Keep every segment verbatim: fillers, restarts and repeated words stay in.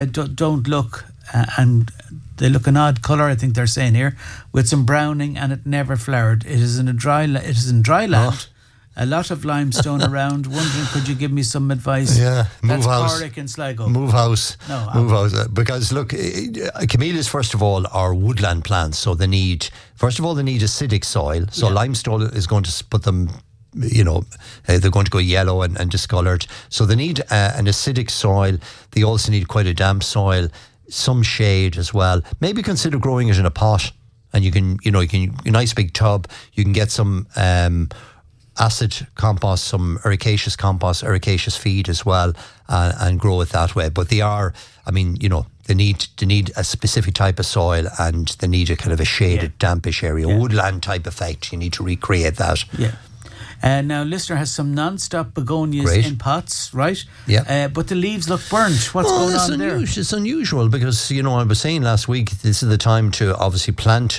don't, don't look, uh, and they look an odd colour, I think they're saying here, with some browning, and it never flowered. It is in a dry, la- it is in dry land. Oh. A lot of limestone around. Wondering, could you give me some advice? Yeah, move That's house. Corrick in Sligo. Move house. No, move house. Uh, because look, uh, camellias first of all are woodland plants, so they need first of all they need acidic soil. So yeah. limestone is going to put them, you know, uh, they're going to go yellow and, and discoloured. So they need uh, an acidic soil. They also need quite a damp soil, some shade as well. Maybe consider growing it in a pot, and you can, you know, you can a nice big tub. You can get some. Um, acid compost, some ericaceous compost, ericaceous feed as well, uh, and grow it that way. But they are, I mean, you know, they need they need a specific type of soil, and they need a kind of a shaded, yeah. dampish area, yeah. woodland type effect. You need to recreate that. Yeah. Uh, now, listener has some non-stop begonias Great. in pots, right? Yeah. Uh, but the leaves look burnt. What's oh, going on unusual. there? It's unusual because, you know, I was saying last week, this is the time to obviously plant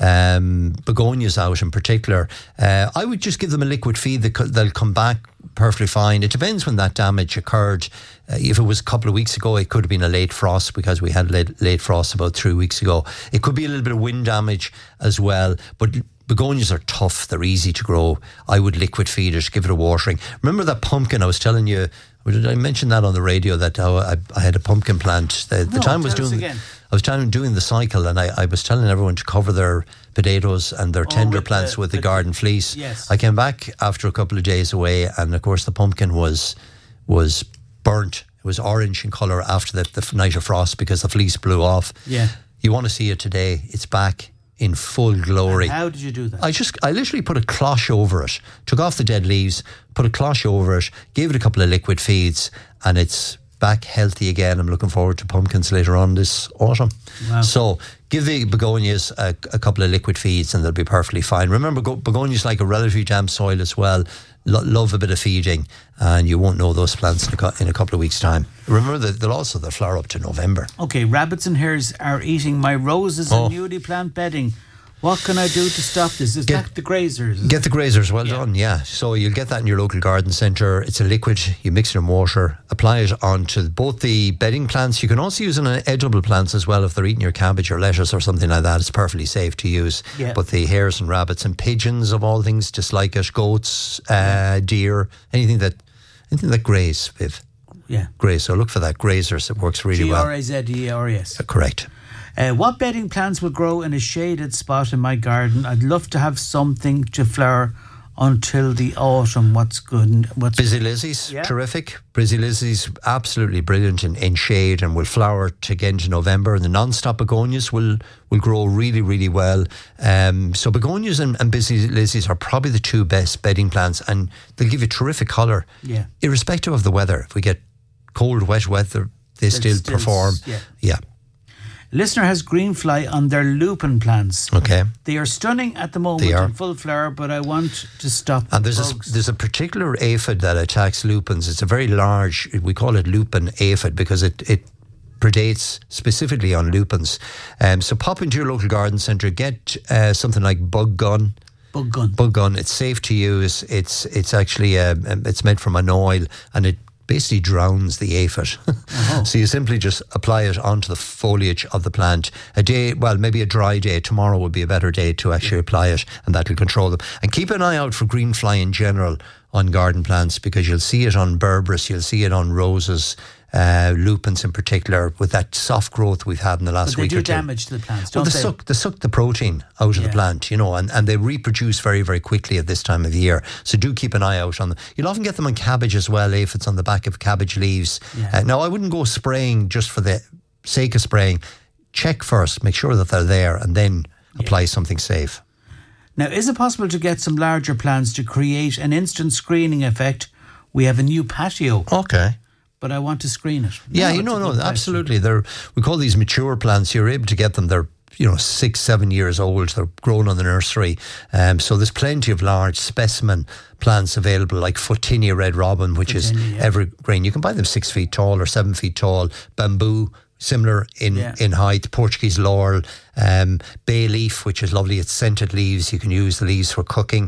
Um, begonias out in particular. Uh, I would just give them a liquid feed. That they'll come back perfectly fine. It depends when that damage occurred. Uh, if it was a couple of weeks ago, it could have been a late frost, because we had late, late frost about three weeks ago. It could be a little bit of wind damage as well. But begonias are tough. They're easy to grow. I would liquid feed it, give it a watering. Remember that pumpkin I was telling you? Did I mention that on the radio, that how I, I had a pumpkin plant? The, the no, time was tell us doing. again. I was trying doing the cycle, and I, I was telling everyone to cover their potatoes and their oh, tender with plants the, with the, the garden fleece. Yes. I came back after a couple of days away, and of course the pumpkin was was burnt. It was orange in colour after the, the night of frost, because the fleece blew off. Yeah. You want to see it today? It's back in full glory. And how did you do that? I just, I literally put a cloche over it, took off the dead leaves, put a cloche over it, gave it a couple of liquid feeds, and it's back healthy again. I'm looking forward to pumpkins later on this autumn. Wow. So give the begonias a, a couple of liquid feeds, and they'll be perfectly fine. Remember, go, begonias like a relatively damp soil as well. Lo- love a bit of feeding, and you won't know those plants in a, in a couple of weeks' time. Remember that they'll also they'll flower up to November. Okay, rabbits and hares are eating my roses Oh. and newly plant bedding. What can I do to stop this? Is Get- that the grazers? Get the grazers, well Yeah. done, yeah. So you'll get that in your local garden centre. It's a liquid, you mix it in water, apply it onto both the bedding plants. You can also use it on edible plants as well if they're eating your cabbage or lettuce or something like that. It's perfectly safe to use. Yeah. But the hares and rabbits and pigeons, of all things, dislike it. Goats, uh, deer, anything that anything that graze, Viv. Yeah. Graze, so look for that, grazers. It works really G well. R A Z E R E S. Uh, correct. Uh, what bedding plants will grow in a shaded spot in my garden? I'd love to have something to flower until the autumn. What's good? What's Busy Lizzies, Yeah. terrific. Busy Lizzies, absolutely brilliant in, in shade, and will flower to get into November. And the non-stop begonias will, will grow really, really well. Um, so begonias and, and Busy Lizzies are probably the two best bedding plants, and they'll give you terrific colour, Yeah. irrespective of the weather. If we get cold, wet weather, they They'll still, still s- perform. yeah. yeah. Listener has greenfly on their lupin plants. Okay. They are stunning at the moment They are. in full flower, but I want to stop And there's bugs. a, there's a particular aphid that attacks lupins. It's a very large, we call it lupin aphid, because it, it predates specifically on lupins. Um, so pop into your local garden centre, get uh, something like Bug Gun. Bug gun. Bug Gun, it's safe to use. It's it's actually, um, um, it's made from an oil, and it basically drowns the aphid. Oh. So you simply just apply it onto the foliage of the plant. A day, well, maybe a dry day. Tomorrow would be a better day to actually apply it, and that will control them. And keep an eye out for green fly in general on garden plants, because you'll see it on berberis, you'll see it on roses, uh, lupins in particular, with that soft growth we've had in the last But they week do or two. damage to the plants, Well, don't they they? suck, they suck the protein out of Yeah. the plant, you know, and, and they reproduce very, very quickly at this time of year. So do keep an eye out on them. You'll often get them on cabbage as well, if it's on the back of cabbage leaves. Yeah. Uh, now, I wouldn't go spraying just for the sake of spraying. Check first, make sure that they're there, and then apply something safe. Now, is it possible to get some larger plants to create an instant screening effect? We have a new patio, Okay. but I want to screen it. Yeah, No, you it's know, a no, good question. absolutely. They're we call these mature plants. You're able to get them. They're you know six, seven years old. They're grown on the nursery. Um, so there's plenty of large specimen plants available, like Fotinia red robin, which is Fotinia, yeah. evergreen. You can buy them six feet tall or seven feet tall. Bamboo, similar in, Yeah. in height. Portuguese laurel, um, bay leaf, which is lovely. It's scented leaves. You can use the leaves for cooking.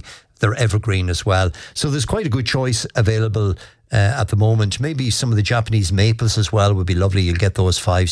they're evergreen as well. So there's quite a good choice available uh, at the moment. Maybe some of the Japanese maples as well would be lovely. You'll get those five